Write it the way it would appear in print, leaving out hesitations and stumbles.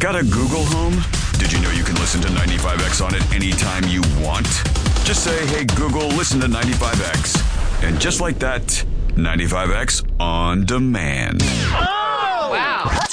Got a Google Home? Did you know you can listen to 95X on it anytime you want? Just say, hey, Google, listen to 95X. And just like that, 95X on demand. Oh! Wow.